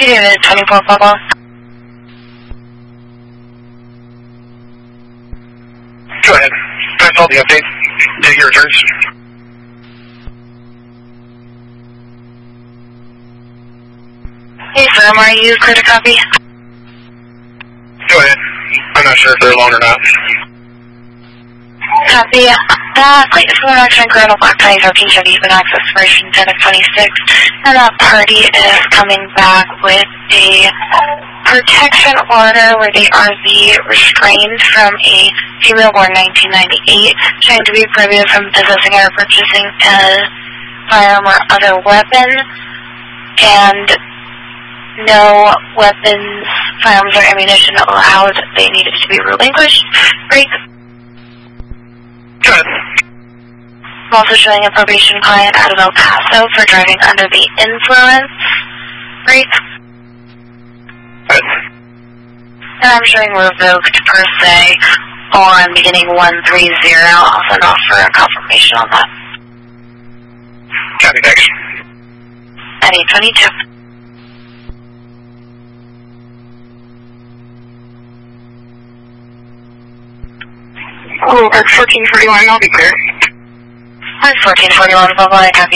David 24 Papa. Go ahead. That's all the update. Take your returns. Hey, firm, are you clear to copy? Go ahead. I'm not sure if they're alone or not. Copy. That plate is going action Colonel Black 2013 Chevy Equinox expiration 10 of 26, and that party is coming back with a protection order where they are restrained from a female born 1998, trying to be prohibited from possessing or purchasing a firearm or other weapon, and no weapons, firearms, or ammunition allowed. They needed to be relinquished. Break. Good. I'm also showing a probation client out of El Paso for driving under the influence. Break. Good. And I'm showing revoked per se on beginning 130. I'll send off for a confirmation on that. Copy, thanks. At 822. Oh, at 1441, I'll be clear. At 1441, bye-bye, copy.